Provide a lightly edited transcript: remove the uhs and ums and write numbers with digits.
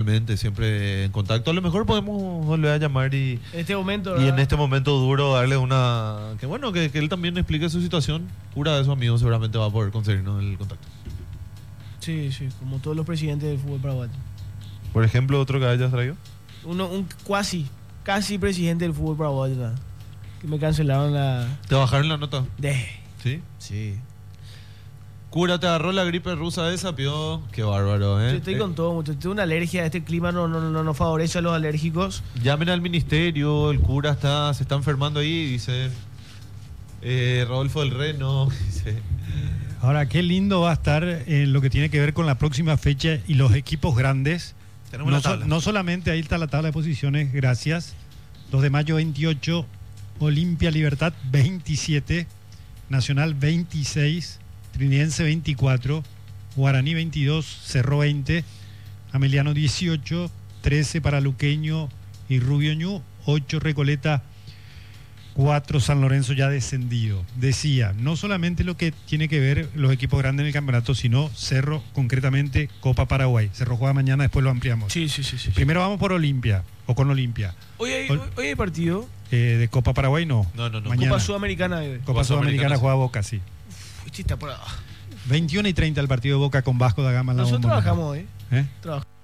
obviamente, siempre en contacto. A lo mejor podemos volver a llamar En este momento, y en ¿verdad? este momento duro darle una... Que bueno, que él también explique su situación. Cura de su amigo seguramente va a poder conseguirnos el contacto. Sí, sí, como todos los presidentes del fútbol paraguayo. Por ejemplo, otro que hayas traído. Un casi presidente del fútbol paraguayo, ¿verdad? Que me cancelaron la... ¿Te bajaron la nota? Sí. ¿Sí? Cura, te agarró la gripe rusa esa, pío. Qué bárbaro, ¿eh? Estoy con todo, mucho. Tengo una alergia, este clima no favorece a los alérgicos. Llamen al ministerio, el cura se está enfermando ahí, dice Rodolfo del Reno, dice. Ahora, qué lindo va a estar lo que tiene que ver con la próxima fecha y los equipos grandes. Tenemos la tabla. No solamente ahí está la tabla de posiciones, gracias. 2 de mayo 28, Olimpia Libertad 27, Nacional 26, Trinidense 24, Guaraní 22, Cerro 20, Ameliano 18, 13 para Luqueño y Rubio Ñu, 8 Recoleta, 4 San Lorenzo ya descendido. Decía, no solamente lo que tiene que ver los equipos grandes en el campeonato, sino Cerro, concretamente Copa Paraguay. Cerro juega mañana, después lo ampliamos. Sí. Primero vamos por Olimpia, o con Olimpia. Hoy hay partido. De Copa Paraguay no. No. Mañana. Copa Sudamericana. Copa Sudamericana juega Boca, sí. Está por abajo. 21:30 el partido de Boca con Vasco da Gama en la Nosotros Bombonera. trabajamos hoy. ¿Eh? Trabajamos.